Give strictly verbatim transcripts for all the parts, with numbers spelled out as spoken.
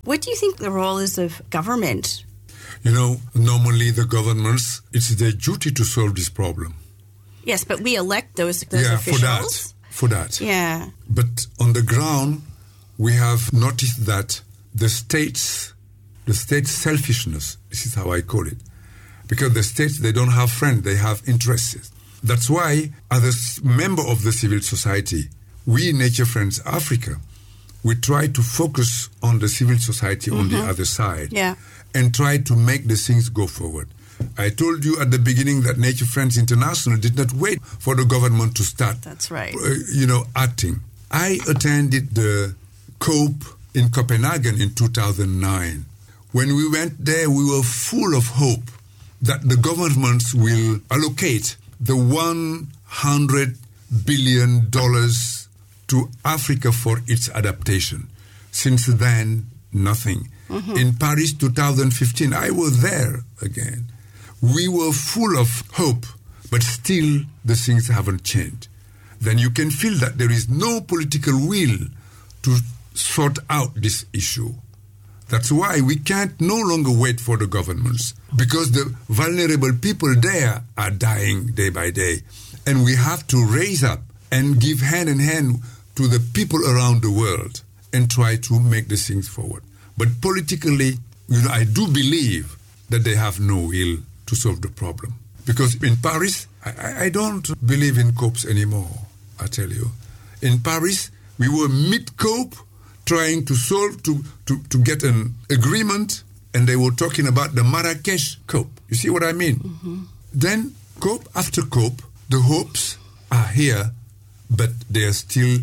What do you think the role is of government? You know, normally the governments, it's their duty to solve this problem. Yes, but we elect those, those yeah, officials. for that. For that. Yeah. But on the ground, we have noticed that the states, the state's selfishness, this is how I call it, because the states, they don't have friends, they have interests. That's why, as a member of the civil society, we Nature Friends Africa, we try to focus on the civil society mm-hmm. on the other side yeah. and try to make the things go forward. I told you at the beginning that Nature Friends International did not wait for the government to start, That's right. uh, you know, acting. I attended the COPE in Copenhagen in two thousand nine. When we went there, we were full of hope that the governments will allocate the one hundred billion dollars to Africa for its adaptation. Since then, nothing. Mm-hmm. In Paris two thousand fifteen, I was there again. We were full of hope, but still the things haven't changed. Then you can feel that there is no political will to sort out this issue. That's why we can't no longer wait for the governments, because the vulnerable people there are dying day by day. And we have to raise up and give hand in hand to the people around the world and try to make the things forward. But politically, you know, I do believe that they have no will to solve the problem. Because in Paris, I, I don't believe in COPes anymore, I tell you. In Paris, we were mid-COPE trying to solve, to, to, to get an agreement, and they were talking about the Marrakesh COPE. You see what I mean? Mm-hmm. Then, COPE after COPE, the hopes are here, but there's still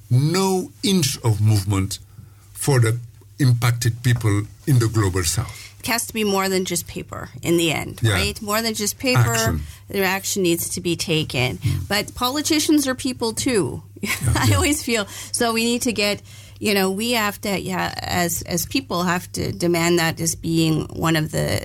no inch of movement for the impacted people in the global south. It has to be more than just paper in the end, yeah. right? More than just paper. Action. The action needs to be taken. Mm. But politicians are people too. Yeah, I yeah. always feel. So we need to get, you know, we have to, yeah, as as people have to demand that as being one of the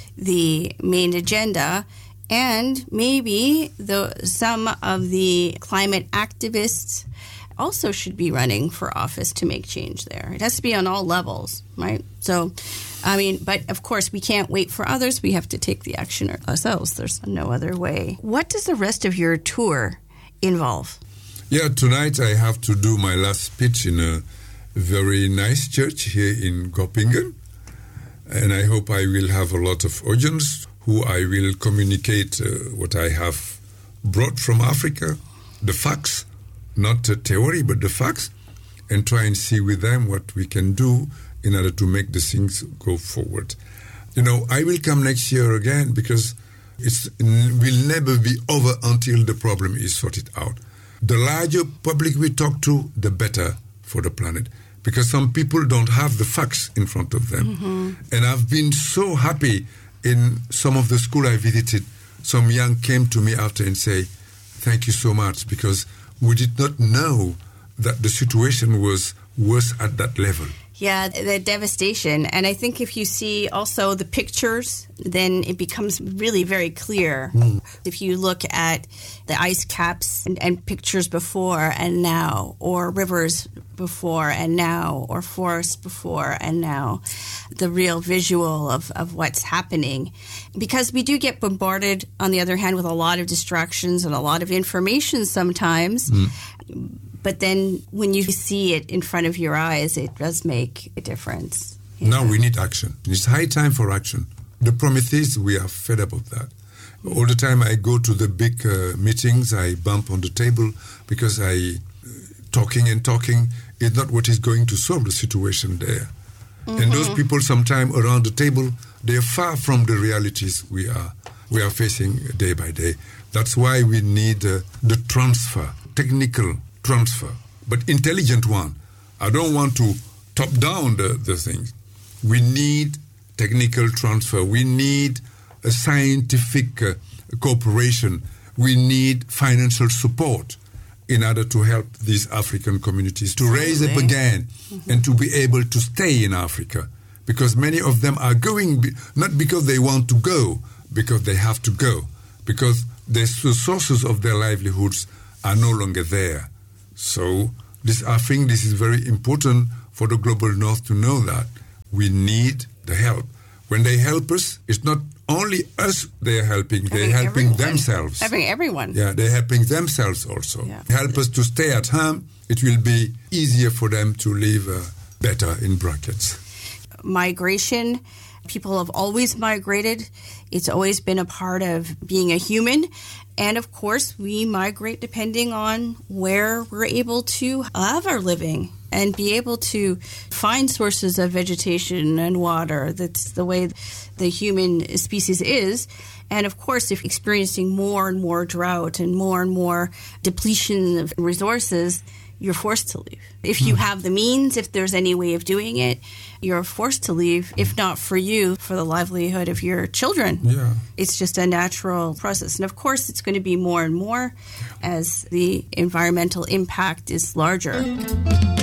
the main agenda. And maybe the some of the climate activists also should be running for office to make change there. It has to be on all levels, right? So, I mean, but of course, we can't wait for others. We have to take the action ourselves. There's no other way. What does the rest of your tour involve? Yeah, tonight I have to do my last speech in a very nice church here in Göppingen. And I hope I will have a lot of audience who I will communicate uh, what I have brought from Africa, the facts, not the theory, but the facts, and try and see with them what we can do in order to make the things go forward. You know, I will come next year again because it will never be over until the problem is sorted out. The larger public we talk to, the better for the planet, because some people don't have the facts in front of them. Mm-hmm. And I've been so happy in some of the school I visited. Some young came to me after and say, thank you so much, because we did not know that the situation was worse at that level. Yeah, the devastation. And I think if you see also the pictures, then it becomes really very clear. Mm. If you look at the ice caps and, and pictures before and now, or rivers before and now, or forests before and now, the real visual of, of what's happening. Because we do get bombarded, on the other hand, with a lot of distractions and a lot of information sometimes. Mm. But then when you see it in front of your eyes, it does make a difference. Now we need action. It's high time for action. The Prometheus, we are fed up of that. All the time I go to the big uh, meetings, I bump on the table because I uh, talking and talking is not what is going to solve the situation there. Mm-hmm. And those people sometimes around the table, they are far from the realities we are we are facing day by day. That's why we need uh, the transfer, technical transfer, but intelligent one. I don't want to top down the, the things. We need technical transfer. We need a scientific uh, cooperation. We need financial support in order to help these African communities to raise up again mm-hmm. and to be able to stay in Africa. Because many of them are going, be, not because they want to go, because they have to go. Because the sources of their livelihoods are no longer there. So this, I think this is very important for the global north to know that we need the help. When they help us, it's not only us they are helping, they're helping everyone. themselves. Helping everyone. Yeah, they're helping themselves also. Yeah. Help us to stay at home. It will be easier for them to live uh, better, in brackets. Migration, people have always migrated. It's always been a part of being a human. And of course, we migrate depending on where we're able to have our living and be able to find sources of vegetation and water. That's the way the human species is. And of course, if experiencing more and more drought and more and more depletion of resources, you're forced to leave. If you have the means, if there's any way of doing it, you're forced to leave, if not for you, for the livelihood of your children. Yeah. It's just a natural process. And of course, it's going to be more and more as the environmental impact is larger.